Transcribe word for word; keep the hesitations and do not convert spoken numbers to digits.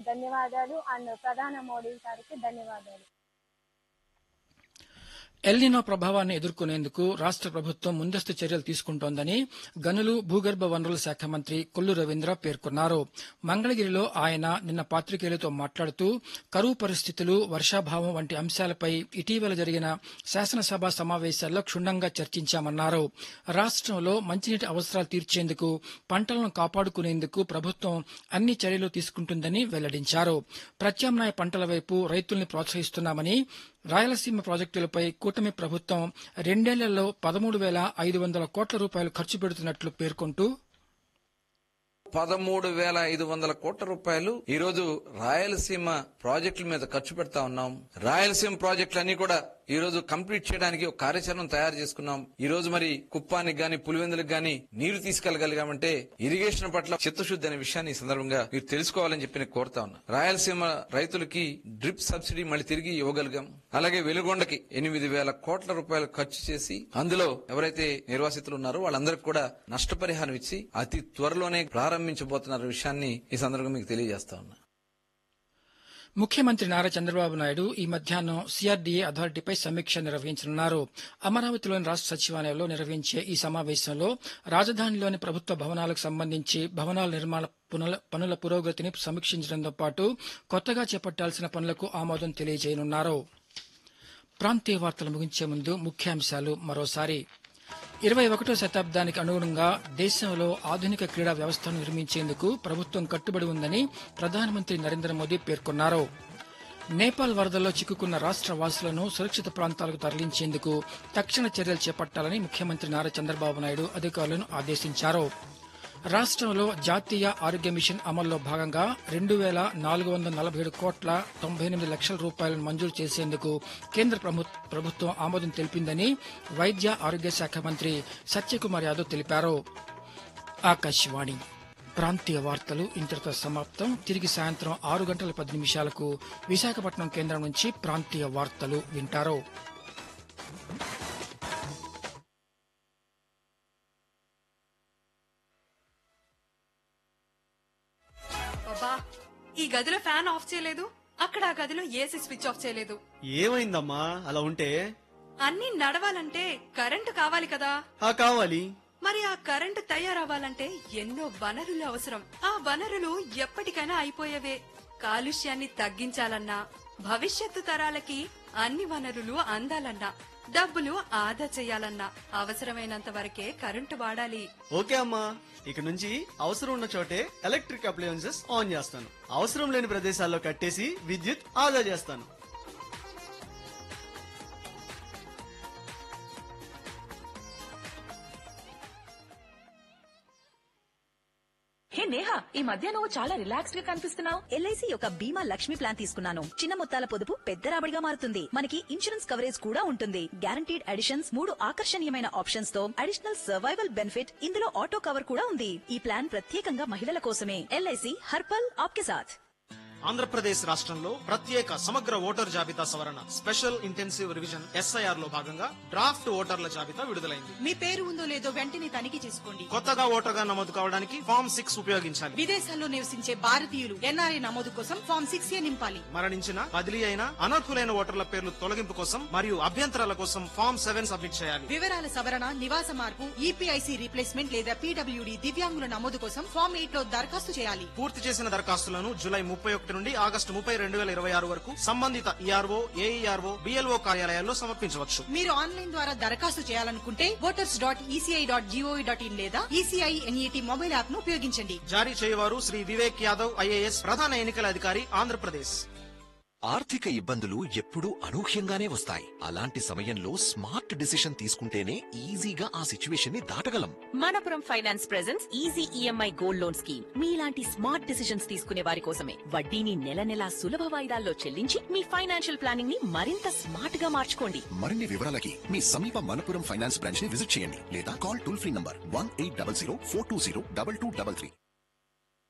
ధన్యవాదాలు అండ్ ప్రధాని మోడీ గారికి ధన్యవాదాలు. ఎల్నినో ప్రభావాన్ని ఎదుర్కొనేందుకు రాష్ట ప్రభుత్వం ముందస్తు చర్యలు తీసుకుంటోందని గనులు భూగర్భ వనరుల శాఖ మంత్రి కొల్లు రవీంద్ర పేర్కొన్నారు. మంగళగిరిలో ఆయన నిన్న పాత్రికేయులతో మాట్లాడుతూ కరువు పరిస్థితులు, వర్షాభావం వంటి అంశాలపై ఇటీవల జరిగిన శాసనసభ సమావేశాల్లో క్షుణ్ణంగా చర్చించామన్నారు. రాష్టంలో మంచినీటి అవసరాలు తీర్చేందుకు, పంటలను కాపాడుకునేందుకు ప్రభుత్వం అన్ని చర్యలు తీసుకుంటుందని వెల్లడించారు. ప్రత్యామ్నాయ పంటల వైపు రైతుల్ని ప్రోత్సహిస్తున్నామని, రాయలసీమ ప్రాజెక్టులపై కూటమి ప్రభుత్వం రెండేళ్లలో పదమూడు వేల ఐదు వందల కోట్ల రూపాయలు ఖర్చు పెడుతున్నట్లు పేర్కొంటూ పదమూడు వేల ఐదు వందల కోట్ల రూపాయలు ఈ రోజు రాయలసీమ ప్రాజెక్టుల మీద ఖర్చు పెడతా ఉన్నాం. రాయలసీమ ప్రాజెక్టులన్నీ కూడా ఈ రోజు కంప్లీట్ చేయడానికి ఒక కార్యాచరణ తయారు చేసుకున్నాం. ఈ రోజు మరి కుప్పానికి గాని పులివెందులకు గాని నీరు తీసుకెళ్లగలిగామంటే ఇరిగేషన్ పట్ల చిత్తశుద్ధి అనే విషయాన్ని ఈ సందర్భంగా మీరు తెలుసుకోవాలని చెప్పి నేను కోరుతా ఉన్నా. రాయలసీమ రైతులకి డ్రిప్ సబ్సిడీ మళ్ళీ తిరిగి ఇవ్వగలిగాం. అలాగే వెలుగొండకి ఎనిమిది వేల కోట్ల రూపాయలు ఖర్చు చేసి అందులో ఎవరైతే నిర్వాసితులు ఉన్నారో వాళ్ళందరికీ కూడా నష్టపరిహారం ఇచ్చి అతి త్వరలోనే ప్రారంభించబోతున్న విషయాన్ని ఈ సందర్భంగా మీకు తెలియజేస్తా ఉన్నా. ముఖ్యమంత్రి నారా చంద్రబాబు నాయుడు ఈ మధ్యాహ్నం సీఆర్డీఏ అథారిటీపై సమీక్ష నిర్వహించనున్నారు. అమరావతిలోని రాష్ట సచివాలయంలో నిర్వహించే ఈ సమావేశంలో రాజధానిలోని ప్రభుత్వ భవనాలకు సంబంధించి భవనాల నిర్మాణ పనుల పురోగతిని సమీక్షించడంతో పాటు కొత్తగా చేపట్టాల్సిన పనులకు ఆమోదం తెలియజేయనున్నారు. ప్రాంతీయ వార్తలు ముగించే ముందు ముఖ్యాంశాలు మరోసారి. ఇరవై ఒకటో శతాబ్దానికి అనుగుణంగా దేశంలో ఆధునిక క్రీడా వ్యవస్థను నిర్మించేందుకు ప్రభుత్వం కట్టుబడి ఉందని ప్రధానమంత్రి నరేంద్ర మోదీ పేర్కొన్నారు. నేపాల్ వరదల్లో చిక్కుకున్న రాష్ట వాసులను సురక్షిత ప్రాంతాలకు తరలించేందుకు తక్షణ చర్యలు చేపట్టాలని ముఖ్యమంత్రి నారా చంద్రబాబు నాయుడు అధికారులను ఆదేశించారు. రాష్టంలో జాతీయ ఆరోగ్య మిషన్ అమల్లో భాగంగా రెండు వేల నాలుగు వందల నలభై ఏడు కోట్ల తొంభై ఎనిమిది లక్షల రూపాయలను మంజూరు చేసేందుకు కేంద్ర ప్రభుత్వం ఆమోదం తెలిపిందని వైద్య ఆరోగ్య శాఖ మంత్రి సత్యకుమార్ యాదవ్ తెలిపారు. ఆకాశవాణి ప్రాంతీయ వార్తలు ఇంతటితో సమాప్తం. తిరిగి సాయంత్రం ఆరు గంటల పది నిమిషాలకు విశాఖపట్నం కేంద్రం నుంచి ప్రాంతీయ వార్తలు వింటారు. ఈ గదిలో ఫ్యాన్ ఆఫ్ చేయలేదు, అక్కడ ఆ గదిలో ఏసీ స్విచ్ ఆఫ్ చేయలేదు. ఏమైందమ్మా అలా ఉంటే? అన్నీ నడవాలంటే కరెంటు కావాలి కదా. ఆ కావాలి. మరి ఆ కరెంటు తయారవ్వాలంటే ఎన్నో వనరులు అవసరం. ఆ వనరులు ఎప్పటికైనా అయిపోయేవే. కాలుష్యాన్ని తగ్గించాలన్నా, భవిష్యత్తు తరాలకి అన్ని వనరులు అందాలన్నా, డబ్బులు ఆదా చేయాలన్నా అవసరమైనంత వరకే కరెంటు వాడాలి. ఓకే అమ్మా, ఇక నుంచి అవసరం ఉన్న చోటే ఎలక్ట్రిక్ అప్లయన్సెస్ ఆన్ చేస్తాను. అవసరం లేని ప్రదేశాల్లో కట్టేసి విద్యుత్ ఆదా చేస్తాను. హే నేహా, ఈ మధ్య నువ్వు చాలా రిలాక్స్డ్ గా కనిపిస్తున్నావు. ఎల్ఐసి యొక్క బీమా లక్ష్మి ప్లాన్ తీసుకున్నాను. చిన్న మొత్తాల పొదుపు పెద్ద రాబడిగా మారుతుంది. మనకి ఇన్సూరెన్స్ కవరేజ్ కూడా ఉంటుంది. గ్యారంటీడ్ అడిషన్స్, మూడు ఆకర్షణీయమైన ఆప్షన్స్ తో అడిషనల్ సర్వైవల్ బెనిఫిట్, ఇందులో ఆటో కవర్ కూడా ఉంది. ఈ ప్లాన్ ప్రత్యేకంగా మహిళల కోసమే. ఎల్ఐసి హర్పల్ ఆప్కే సాథ్. ఆంధ్రప్రదేశ్ రాష్ట్రంలో ప్రత్యేక సమగ్ర ఓటర్ జాబితా సవరణ స్పెషల్ ఇంటెన్సివ్ రివిజన్ ఎస్ఐఆర్ లో భాగంగా డ్రాఫ్ట్ ఓటర్ల జాబితా విడుదలైంది. మీ పేరు ఉందో లేదో వెంటనే తనిఖీ చేసుకోండి. కొత్తగా ఓటర్గా నమోదు కావడానికి ఫామ్ సిక్స్ ఉపయోగించాలి. విదేశాల్లో నివసించే భారతీయులు ఎన్ఆర్ఐ నమోదు కోసం ఫామ్ సిక్స్ ఏ నింపాలి. మరణించిన, బదిలీ అయిన, అనర్హులైన ఓటర్ల పేర్లు తొలగింపు కోసం మరియు అభ్యంతరాల కోసం ఫామ్ సెవెన్ సబ్మిట్ చేయాలి. వివరాల సవరణ, నివాస మార్పు, ఈపీఐసి రీప్లేస్మెంట్ లేదా పీడబ్ల్యూడీ దివ్యాంగుల నమోదు కోసం ఫామ్ ఎయిట్ లో దరఖాస్తు చేయాలి. పూర్తి చేసిన దరఖాస్తులను జూలై ముప్పై ఒకటి నుండి ఆగస్టు ముప్పై రెండు వేల ఇరవై ఆరు వరకు సంబంధిత ఈఆర్ఓ, ఏఈఆర్ఓ, బిఎల్ఓ కార్యాలయాల్లో సమర్పించవచ్చు. మీరు ఆన్లైన్ ద్వారా దరఖాస్తు చేయాలనుకుంటే voters dot ECI dot GOV dot in లేదా ఈసీఐ ఎన్ఈటీ మొబైల్ యాప్ ను ఉపయోగించండి. జారీ చేయవారు శ్రీ వివేక్ యాదవ్, ఐఏఎస్, ప్రధాన ఎన్నికల అధికారి, ఆంధ్రప్రదేశ్. ఆర్థిక ఇబ్బందులు ఎప్పుడూ అనూహ్యంగానే వస్తాయి. అలాంటి సమయంలో స్మార్ట్ డిసిషన్ తీసుకుంటేనే ఈజీగా ఆ సిచ్యువేషన్ ని దాటగలం. Manappuram finance presents easy EMI gold loan scheme. మీలాంటి స్మార్ట్ డిసిషన్స్ తీసుకునే వారి కోసమే. వడ్డీని నెల నెలా సులభ వాయిదాల్లో చెల్లించి మీ ఫైనాన్షియల్ ప్లానింగ్ ని మరింత స్మార్ట్ గా మార్చుకోండి. మరిన్ని వివరాలకి మీ సమీప మనపురం ఫైనాన్స్ బ్రాంచ్ ని విజిట్ చేయండి లేదా call toll free number one eight double zero four two zero double two double three.